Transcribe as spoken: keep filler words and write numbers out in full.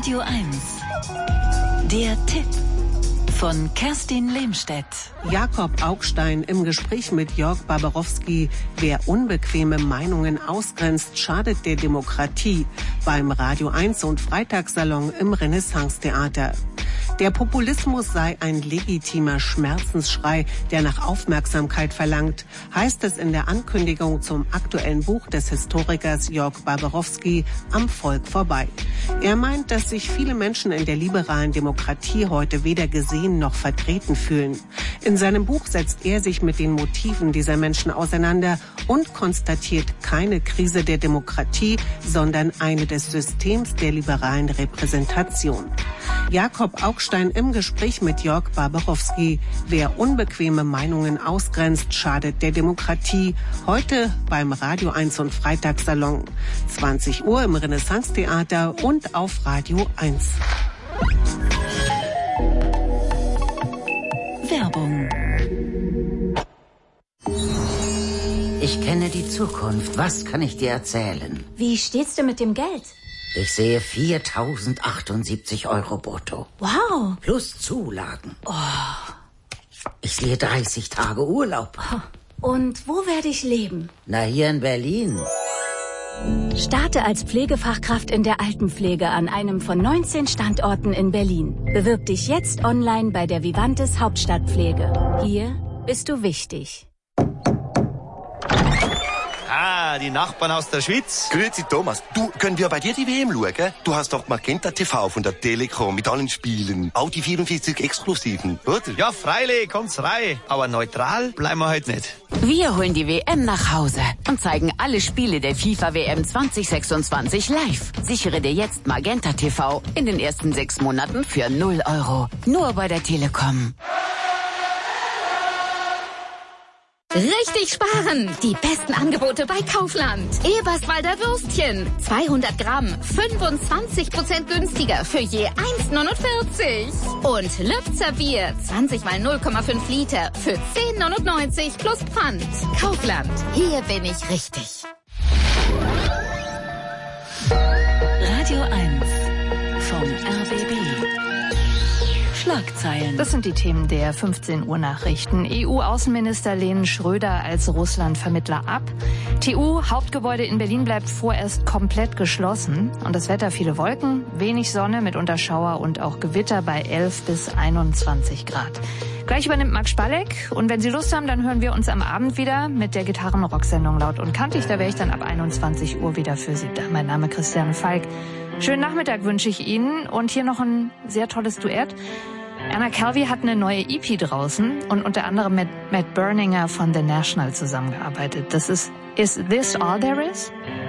Radio eins. Der Tipp von Kerstin Lehmstedt. Jakob Augstein im Gespräch mit Jörg Barbarowski. Wer unbequeme Meinungen ausgrenzt, schadet der Demokratie. Beim Radio eins und Freitagssalon im Renaissance-Theater. Der Populismus sei ein legitimer Schmerzensschrei, der nach Aufmerksamkeit verlangt, heißt es in der Ankündigung zum aktuellen Buch des Historikers Jörg Barbarowski Am Volk vorbei. Er meint, dass sich viele Menschen in der liberalen Demokratie heute weder gesehen noch vertreten fühlen. In seinem Buch setzt er sich mit den Motiven dieser Menschen auseinander und konstatiert keine Krise der Demokratie, sondern eine des Systems der liberalen Repräsentation. Jakob Augstein im Gespräch mit Jörg Barbarowski. Wer unbequeme Meinungen ausgrenzt, schadet der Demokratie. Heute beim Radio eins und Freitagssalon. zwanzig Uhr im Renaissance-Theater und auf Radio eins. Werbung. Ich kenne die Zukunft. Was kann ich dir erzählen? Wie steht's denn mit dem Geld? Ich sehe viertausendachtundsiebzig Euro brutto. Wow. Plus Zulagen. Oh. Ich sehe dreißig Tage Urlaub. Und wo werde ich leben? Na, hier in Berlin. Starte als Pflegefachkraft in der Altenpflege an einem von neunzehn Standorten in Berlin. Bewirb dich jetzt online bei der Vivantes Hauptstadtpflege. Hier bist du wichtig. Ah, die Nachbarn aus der Schweiz. Grüezi Thomas, du, können wir bei dir die W M schauen? Du hast doch Magenta T V von der Telekom mit allen Spielen. Auch die vierundvierzig Exklusiven, oder? Ja, freilich, kommt's rein. Aber neutral bleiben wir heute nicht. Wir holen die W M nach Hause und zeigen alle Spiele der FIFA W M zwanzig sechsundzwanzig live. Sichere dir jetzt Magenta T V in den ersten sechs Monaten für null Euro. Nur bei der Telekom. Richtig sparen! Die besten Angebote bei Kaufland. Eberswalder Würstchen. zweihundert Gramm. fünfundzwanzig Prozent günstiger für je eins neunundvierzig. Und Lübzer Bier. zwanzig mal null Komma fünf Liter für zehn neunundneunzig plus Pfand. Kaufland. Hier bin ich richtig. Radio eins vom R B B. Schlagzeilen. Das sind die Themen der fünfzehn Uhr Nachrichten. E U-Außenminister lehnen Schröder als Russland-Vermittler ab. T U-Hauptgebäude in Berlin bleibt vorerst komplett geschlossen. Und das Wetter, viele Wolken, wenig Sonne, mitunter Schauer und auch Gewitter bei elf bis einundzwanzig Grad. Gleich übernimmt Max Spalleck. Und wenn Sie Lust haben, dann hören wir uns am Abend wieder mit der Gitarren-Rock-Sendung Laut und Kantig. Da wäre ich dann ab einundzwanzig Uhr wieder für Sie da. Mein Name ist Christiane Falk. Schönen Nachmittag wünsche ich Ihnen. Und hier noch ein sehr tolles Duett. Anna Calvi hat eine neue E P draußen und unter anderem mit Matt Berninger von The National zusammengearbeitet. Das ist Is This All There Is?